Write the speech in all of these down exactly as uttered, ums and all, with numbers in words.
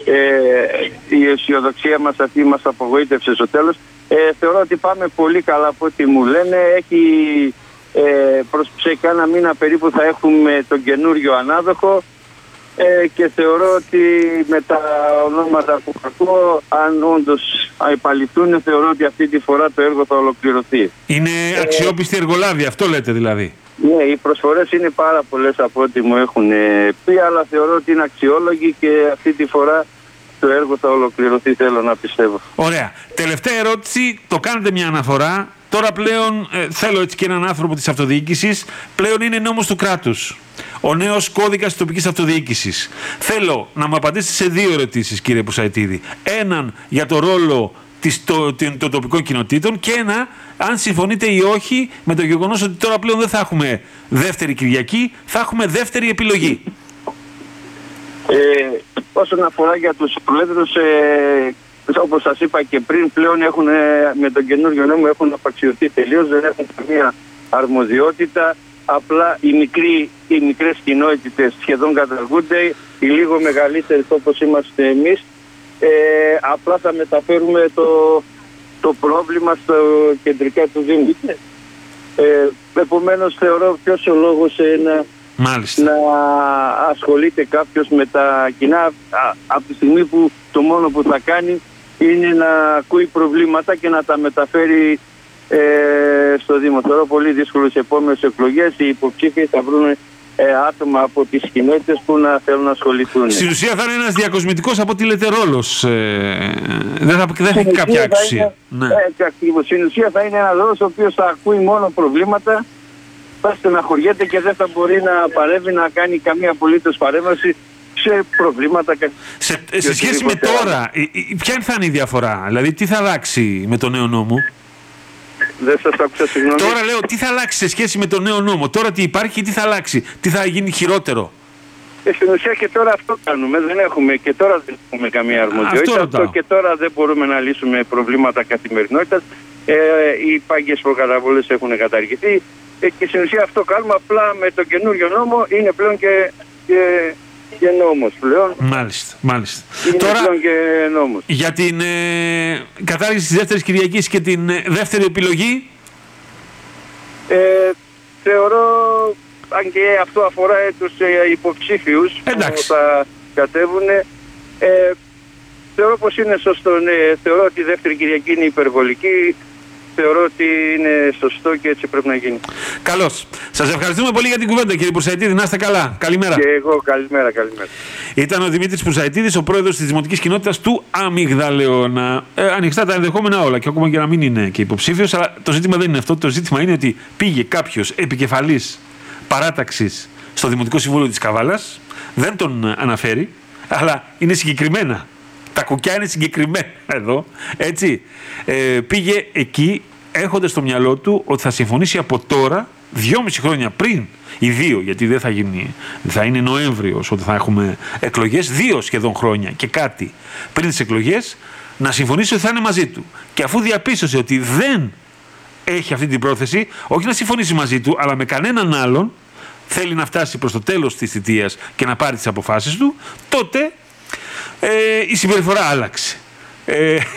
ε, η αισιοδοξία μας αυτή μας απογοήτευσε στο τέλος. Ε, θεωρώ ότι πάμε πολύ καλά από ό,τι μου λένε. Έχει ε, προς σε κάνα μήνα περίπου θα έχουμε τον καινούριο ανάδοχο ε, και θεωρώ ότι με τα ονόματα που ακούω, αν όντως επαληθούν, θεωρώ ότι αυτή τη φορά το έργο θα ολοκληρωθεί. Είναι αξιόπιστη εργολάβη, αυτό λέτε δηλαδή? Ναι, οι προσφορές είναι πάρα πολλές από ό,τι μου έχουν πει, αλλά θεωρώ ότι είναι αξιόλογοι και αυτή τη φορά το έργο θα ολοκληρωθεί, θέλω να πιστεύω. Ωραία. Τελευταία ερώτηση, το κάνετε μια αναφορά. Τώρα πλέον ε, θέλω έτσι και έναν άνθρωπο της αυτοδιοίκησης. Πλέον είναι νόμος του κράτους. Ο νέος κώδικας της τοπικής αυτοδιοίκησης. Θέλω να μου απαντήσετε σε δύο ερωτήσεις, κύριε Πουσαϊτίδη. Έναν για το ρόλο της, το, των το τοπικών κοινοτήτων και ένα, αν συμφωνείτε ή όχι με το γεγονός ότι τώρα πλέον δεν θα έχουμε δεύτερη Κυριακή, θα έχουμε δεύτερη επιλογή. Ε, όσον αφορά για τους πρόεδρους, ε, όπως σας είπα και πριν, πλέον έχουν, με τον καινούριο νόμο έχουν απαξιωθεί τελείως, δεν έχουν καμία αρμοδιότητα. Απλά οι, μικροί, οι μικρές κοινότητες σχεδόν καταργούνται, οι λίγο μεγαλύτερες όπως είμαστε εμείς, ε, απλά θα μεταφέρουμε το, το πρόβλημα στο κεντρικά του Δήμου. Ε, επομένως θεωρώ ποιος ο λόγος ένα, να ασχολείται κάποιος με τα κοινά από τη στιγμή που το μόνο που θα κάνει είναι να ακούει προβλήματα και να τα μεταφέρει ε, στο Δήμο. Θεωρώ πολύ δύσκολο στις επόμενες εκλογές οι υποψήφοι θα βρουν ε, άτομα από τις κοινότητες που να θέλουν να ασχοληθούν. Στην ουσία θα είναι ένας διακοσμητικός από ό,τι λέτε ρόλος. Ε, δεν θα, δεν θα έχει κάποια αξία. Ναι. Ε, ακριβώς. Στην ουσία θα είναι ένας ρόλος ο οποίος θα ακούει μόνο προβλήματα, θα στεναχωριέται και δεν θα μπορεί να παρέμβει, να κάνει καμία απολύτως παρέμβαση σε προβλήματα. Σε, σε σχέση με τώρα, η, η, ποια θα είναι η διαφορά, δηλαδή τι θα αλλάξει με το νέο νόμο? Δεν σας άκουσα, συγγνώμη. Τώρα λέω τι θα αλλάξει σε σχέση με το νέο νόμο, τώρα τι υπάρχει και τι θα αλλάξει, τι θα γίνει χειρότερο? Ε, στην ουσία και τώρα αυτό κάνουμε, δεν έχουμε και τώρα δεν έχουμε καμία αρμοδιότητα. Αυτό, αυτό και τώρα δεν μπορούμε να λύσουμε προβλήματα καθημερινότητας. Ε, οι πάγκες προκαταβολές έχουν καταργηθεί ε, και στην ουσία αυτό κάνουμε, απλά με τον καινούριο νόμο είναι πλέον και, και, και νόμος πλέον. Μάλιστα, μάλιστα. Είναι τώρα, πλέον και νόμος. Για την ε, κατάργηση της δεύτερης Κυριακής και την ε, δεύτερη επιλογή. Ε, θεωρώ, αν και αυτό αφορά ε, τους ε, υποψήφιους που θα κατέβουν, ε, θεωρώ πως είναι σωστό. Ναι, θεωρώ ότι η δεύτερη Κυριακή είναι υπερβολική. Θεωρώ ότι είναι σωστό και έτσι πρέπει να γίνει. Καλώς. Σας ευχαριστούμε πολύ για την κουβέντα, κύριε Πουσαϊτίδη. Να είστε καλά. Καλημέρα. Και εγώ καλημέρα, καλημέρα. Ήταν ο Δημήτρης Πουσαϊτίδης, ο πρόεδρος της Δημοτικής Κοινότητας του Αμυγδαλεώνα. Ε, ανοιχτά τα ενδεχόμενα όλα και ακόμα και να μην είναι και υποψήφιος, αλλά το ζήτημα δεν είναι αυτό. Το ζήτημα είναι ότι πήγε κάποιος επικεφαλής παράταξης στο Δημοτικό Συμβούλιο της Καβάλας, δεν τον αναφέρει, αλλά είναι συγκεκριμένα. Τα κουκιά είναι συγκεκριμένα εδώ, έτσι. Ε, πήγε εκεί έχοντας στο μυαλό του ότι θα συμφωνήσει από τώρα, δυόμιση χρόνια πριν, ή δύο, γιατί δεν θα γίνει, θα είναι Νοέμβριος όταν θα έχουμε εκλογές, δύο σχεδόν χρόνια και κάτι πριν τις εκλογές, να συμφωνήσει ότι θα είναι μαζί του. Και αφού διαπίστωσε ότι δεν έχει αυτή την πρόθεση, όχι να συμφωνήσει μαζί του, αλλά με κανέναν άλλον, θέλει να φτάσει προς το τέλος της θητείας και να πάρει τις αποφάσεις του, τότε Ε, η συμπεριφορά άλλαξε. Ε, ε,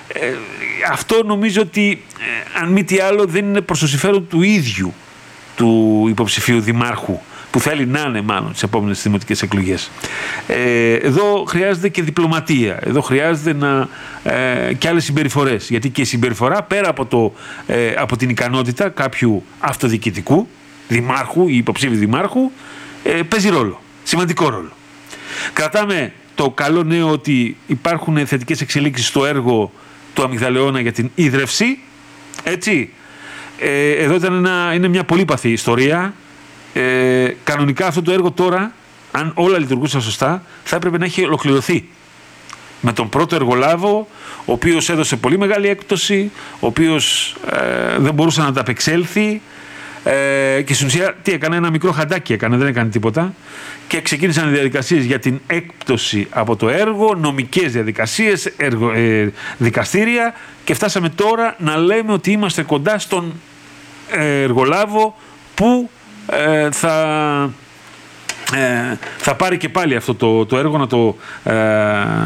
αυτό νομίζω ότι ε, αν μη τι άλλο δεν είναι προς το συμφέρον του ίδιου του υποψηφίου δημάρχου που θέλει να είναι μάλλον τις επόμενες δημοτικές εκλογές. Ε, εδώ χρειάζεται και διπλωματία, εδώ χρειάζεται να, ε, και άλλες συμπεριφορές, γιατί και η συμπεριφορά πέρα από, το, ε, από την ικανότητα κάποιου αυτοδιοικητικού δημάρχου ή υποψήφιου δημάρχου ε, παίζει ρόλο, σημαντικό ρόλο. Κρατάμε το καλό νέο ότι υπάρχουν θετικές εξελίξεις στο έργο του Αμυγδαλεώνα για την ίδρυυση. Έτσι. Ε, εδώ ήταν ένα, είναι μια πολύπαθη ιστορία. Ε, κανονικά αυτό το έργο τώρα, αν όλα λειτουργούσαν σωστά, θα έπρεπε να έχει ολοκληρωθεί. Με τον πρώτο εργολάβο, ο οποίος έδωσε πολύ μεγάλη έκπτωση, ο οποίος ε, δεν μπορούσε να ανταπεξέλθει. Ε, και στην ουσία τι έκανε, ένα μικρό χαντάκι έκανε, δεν έκανε τίποτα και ξεκίνησαν οι διαδικασίες για την έκπτωση από το έργο, νομικές διαδικασίες, έργο, ε, δικαστήρια και φτάσαμε τώρα να λέμε ότι είμαστε κοντά στον εργολάβο που ε, θα, ε, θα πάρει και πάλι αυτό το, το έργο να το, ε,